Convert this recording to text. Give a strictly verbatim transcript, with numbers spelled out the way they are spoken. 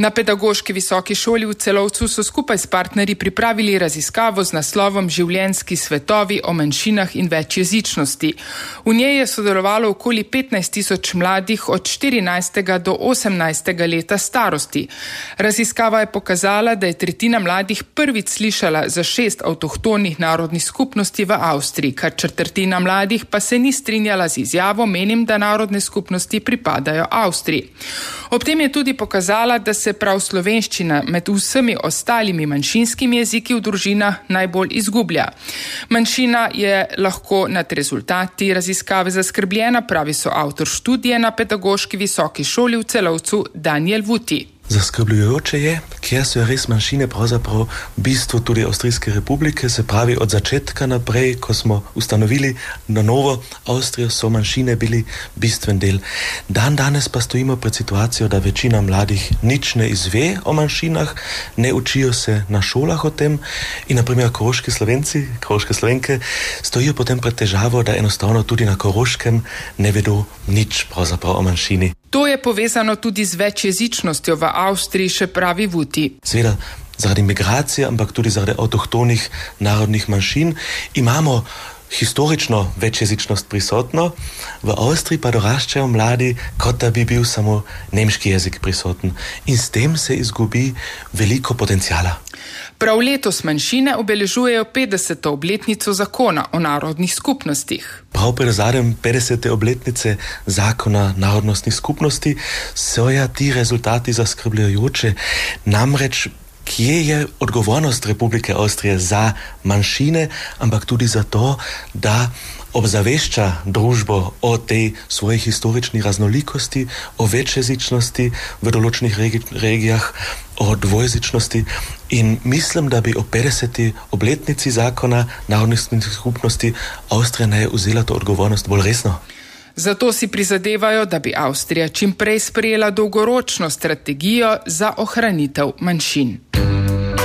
Na Pedagoški visoki šoli v Celovcu so skupaj s partnerji pripravili raziskavo z naslovom Življenjski svetovi o manjšinah in večjezičnosti. V njej je sodelovalo okoli petnajst tisoč mladih od štirinajstega do osemnajstega leta starosti. Raziskava je pokazala, da je tretjina mladih prvič slišala za šest avtohtonih narodnih skupnosti v Avstriji, kar četrtina mladih pa se ni strinjala z izjavo, menim, da narodne skupnosti pripadajo Avstriji. Ob tem je tudi pokazala, da se prav slovenščina med vsemi ostalimi manjšinskimi jeziki v družinah najbolj izgublja. Manjšina je lahko nad rezultati raziskave zaskrbljena, pravi soavtor študije na Pedagoški visoki šoli v Celovcu Daniel Vuti. Zaskrbljujoče je, kjer so res manjšine pravzaprav bistvo tudi Avstrijske republike, se pravi od začetka naprej, ko smo ustanovili na novo Avstrijo, so manjšine bili bistven del. Dan danes pa stojimo pred situacijo, da večina mladih nič ne izve o manjšinah, ne učijo se na šolah o tem in naprimer koroški Slovenci, koroške Slovenke stojijo potem pred težavo, da enostavno tudi na Koroškem ne vedo nič pravzaprav o manjšini. To je povezano tudi z večjezičnostjo v Avstriji, še pravi Vuti. Seveda zaradi migracije, ampak tudi zaradi avtohtonih narodnih manjšin imamo historično večjezičnost prisotno, v Avstriji pa doraščajo mladi, kot da bi bil samo nemški jezik prisoten. In s tem se izgubi veliko potencijala. Prav letos manjšine obeležujejo petdeseto obletnico zakona o narodnih skupnostih. Prav pri zadnjem petdesete obletnice zakona narodnostnih skupnosti so ja ti rezultati zaskrbljujoče. Namreč kje je odgovornost Republike Avstrije za manjšine, ampak tudi za to, da obzavešča družbo o tej svoji historični raznolikosti, o večjezičnosti v določenih regi- regijah, o dvojezičnosti in mislim, da bi o petdeseti obletnici zakona narodnih skupnosti Avstrija ne vzela to odgovornost bolj resno. Zato si prizadevajo, da bi Avstrija čim prej sprejela dolgoročno strategijo za ohranitev manjšin.